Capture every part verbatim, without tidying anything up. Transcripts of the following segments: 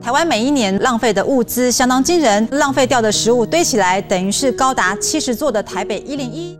台湾每一年浪费的物资相当惊人，浪费掉的食物堆起来，等于是高达七十座的台北一零一。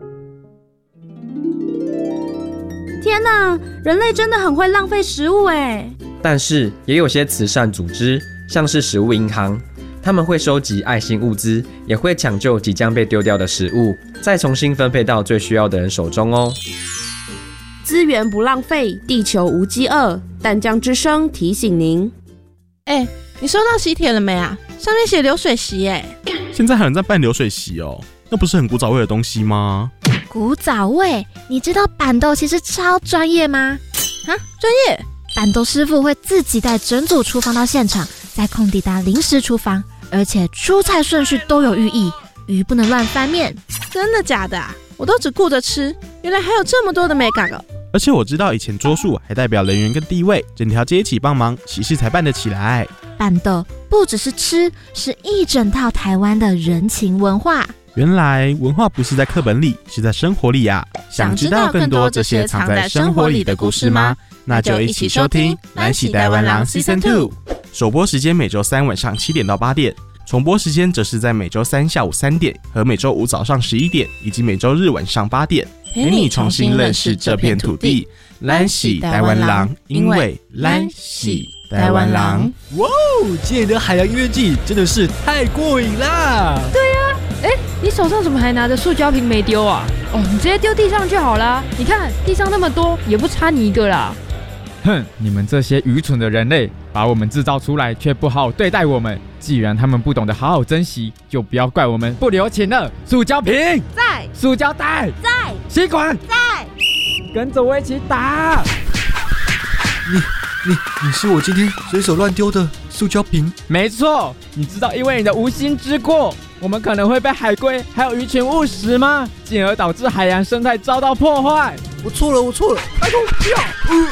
天哪，人类真的很会浪费食物哎！ 但是也有些慈善组织，像是食物银行，他们会收集爱心物资，也会抢救即将被丢掉的食物，再重新分配到最需要的人手中哦。 资源不浪费，地球无饥饿。淡江之声提醒您。 哎，你收到喜帖了没啊？上面写流水席哎。 现在还有人在办流水席哦，那不是很古早味的东西吗？ 古早味？你知道板豆其实超专业吗？ 啊，专业？ 板豆师傅会自己带整组厨房到现场，在空地搭临时厨房，而且出菜顺序都有寓意，鱼不能乱翻面。 真的假的啊？我都只顾着吃，原来还有这么多的美感哦。 而且我知道以前桌数还代表人员跟地位，整条街一起帮忙，喜事才办得起来。 板豆不只是吃，是一整套台湾的人情文化。 原来文化不是在课本里，是在生活里啊！想知道更多这些藏在生活里的故事吗？那就一起收听《咱是台湾人 Season 二》。首播时间每周三晚上七点到八点，重播时间则是在每周三下午三点和每周五早上十一点，以及每周日晚上八点，陪你重新认识这片土地。咱是台湾人，因为咱是台湾人。 哇哦！今年的海洋音乐季真的是太过瘾啦！ 对呀、啊，哎，你手上怎么还拿着塑胶瓶没丢啊？哦，你直接丢地上就好啦。你看地上那么多，也不差你一个啦。 哼，你们这些愚蠢的人类，把我们制造出来却不好好对待我们。既然他们不懂得好好珍惜，就不要怪我们不留情了。塑胶瓶在， 塑胶袋在， 吸管在， 跟着我一起打。 你你你是我今天随手乱丢的塑胶瓶？ 没错，你知道因为你的无心之过，我们可能会被海龟还有鱼群误食吗？进而导致海洋生态遭到破坏。 我错了，我错了，拜托不要！呃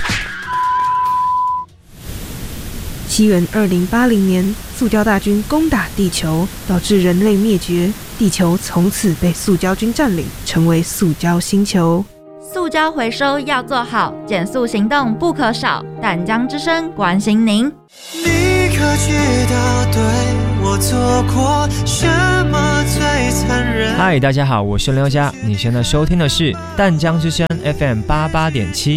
西元二零八零年，塑胶大军攻打地球，导致人类灭绝，地球从此被塑胶军占领，成为塑胶星球。 塑胶回收要做好，减速行动不可少。淡江之声关心您。 你可知道对我做过什么最残忍？ 嗨，大家好，我是刘佳，你现在收听的是淡江之声 F M 八八点七。